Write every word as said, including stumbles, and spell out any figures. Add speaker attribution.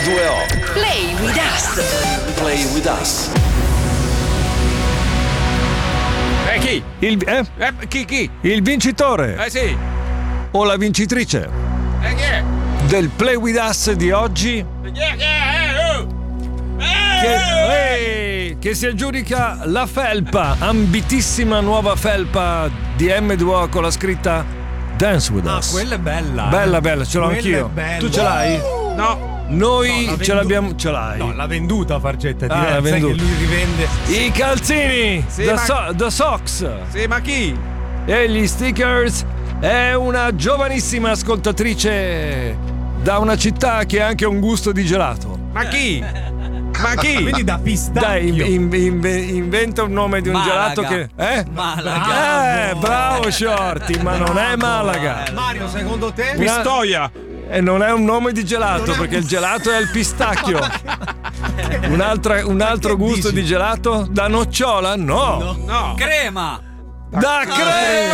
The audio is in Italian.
Speaker 1: due o.
Speaker 2: Play with us.
Speaker 1: Play with us.
Speaker 3: Eh chi?
Speaker 4: Il, eh?
Speaker 3: Eh, chi chi?
Speaker 4: Il vincitore
Speaker 3: Eh sì.
Speaker 4: o la vincitrice
Speaker 3: Eh chi è?
Speaker 4: del Play with Us di oggi
Speaker 3: Eh, chi è? Chi è? Eh, oh. Eh,
Speaker 4: che,
Speaker 3: eh.
Speaker 4: ehi, che si aggiudica la felpa, ambitissima nuova felpa di emme due o con la scritta Dance with
Speaker 5: Ah,
Speaker 4: Us.
Speaker 5: quella è bella.
Speaker 4: Bella
Speaker 5: eh.
Speaker 4: bella, ce l'ho
Speaker 5: Quella
Speaker 4: anch'io.
Speaker 5: è bella.
Speaker 4: Tu ce l'hai?
Speaker 3: No.
Speaker 4: Noi
Speaker 5: No, l'ha
Speaker 4: ce
Speaker 5: vendu-
Speaker 4: l'abbiamo, ce l'hai.
Speaker 5: No, l'ha venduta Fargetta,
Speaker 4: Ah, l'ha
Speaker 5: diversa, sai
Speaker 4: venduta.
Speaker 5: che lui rivende.
Speaker 4: I calzini,
Speaker 3: Sì,
Speaker 4: the,
Speaker 3: ma-
Speaker 4: so- the socks
Speaker 3: Sì, ma chi?
Speaker 4: e gli stickers. È una giovanissima ascoltatrice da una città che ha anche un gusto di gelato.
Speaker 3: Ma chi? Ma chi?
Speaker 5: Quindi da pistacchio.
Speaker 4: Dai, in- in- in- inventa un nome di un
Speaker 6: Malaga.
Speaker 4: gelato che... Eh?
Speaker 6: Malaga.
Speaker 4: Eh, bravo Shorty, ma non è Malaga.
Speaker 5: Mario, secondo te?
Speaker 3: Pistoia.
Speaker 4: E non è un nome di gelato, perché il gelato è il pistacchio. Un'altra- un altro gusto di gelato? Da nocciola? No.
Speaker 3: No.
Speaker 6: Crema.
Speaker 4: Da crema!